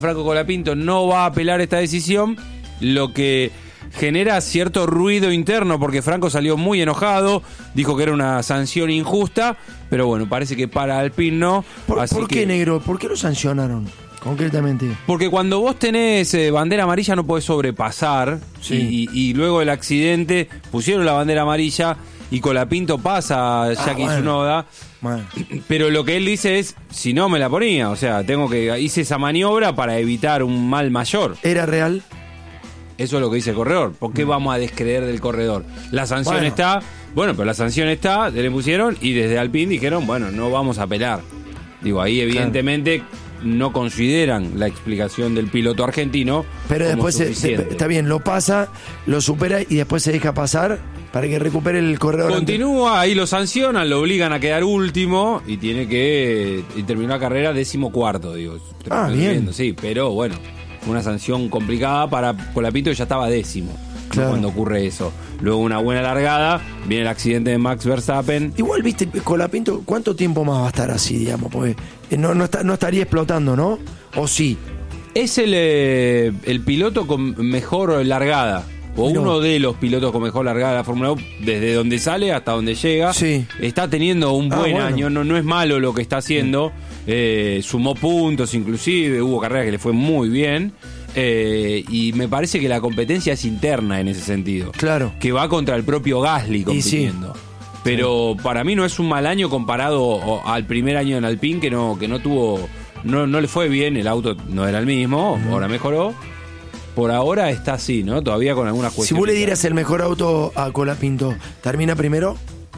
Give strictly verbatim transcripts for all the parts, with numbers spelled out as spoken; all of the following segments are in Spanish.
Franco Colapinto no va a apelar esta decisión, lo que genera cierto ruido interno, porque Franco salió muy enojado, dijo que era una sanción injusta, pero bueno, parece que para Alpine no. ¿Por, así ¿por qué, que, negro? ¿Por qué lo sancionaron concretamente? Porque cuando vos tenés eh, bandera amarilla no podés sobrepasar, Sí. y, y luego del accidente pusieron la bandera amarilla y Colapinto pasa a Jackie bueno. Tsunoda. Bueno, Pero lo que él dice es, si no me la ponía, o sea, tengo que hice esa maniobra para evitar un mal mayor. ¿era real? Eso es lo que dice el corredor. ¿Por qué vamos a descreer del corredor? La sanción Bueno. está, bueno, pero la sanción está, le pusieron y desde Alpine dijeron, bueno, no vamos a apelar. Digo, ahí evidentemente no consideran la explicación del piloto argentino. Pero como después se- se- suficiente. está bien, lo pasa, lo supera y después se deja pasar para que recupere el corredor. Continúa, ahí lo sancionan, lo obligan a quedar último y tiene que y terminó la carrera décimo cuarto, digo. Ah, Estoy bien. viendo, sí, pero bueno, fue una sanción complicada para Colapinto, que ya estaba décimo. ¿No? Claro. Cuando ocurre eso. Luego una buena largada, viene el accidente de Max Verstappen. Igual, viste, Colapinto, ¿cuánto tiempo más va a estar así, digamos? Porque eh, no, no, está, no estaría explotando, ¿no? ¿O sí? Es el, eh, el piloto con mejor largada. O Mirá. uno de los pilotos con mejor largada de la Fórmula uno, desde donde sale hasta donde llega. Sí. Está teniendo un Ah, buen bueno. año, no, no es malo lo que está haciendo. Eh, sumó puntos inclusive, hubo carreras que le fue muy bien. Eh, y me parece que la competencia es interna en ese sentido. Claro. Que va contra el propio Gasly Y sí. compitiendo. Pero para mí no es un mal año comparado o- al primer año en Alpine, que no, que no tuvo, no, no le fue bien, el auto no era el mismo, ahora mejoró. Por ahora está así, ¿no? Todavía con algunas Si cuestiones. vos le dieras el mejor auto a Colapinto, ¿termina primero?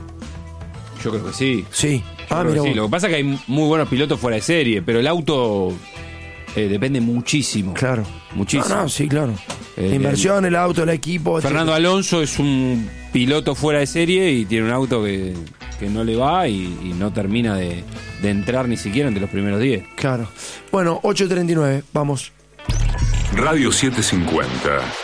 Yo creo que sí. Sí. Yo Ah, creo que mira sí. vos. Lo que pasa es que hay muy buenos pilotos fuera de serie, pero el auto eh, depende muchísimo. Claro. Muchísimo. No, no, sí, claro. Eh, la inversión, el auto, el equipo. Fernando Alonso es un piloto fuera de serie y tiene un auto que, que no le va y, y no termina de, de entrar ni siquiera entre los primeros diez. Claro. Bueno, ocho treinta y nueve, vamos. Radio setecientos cincuenta.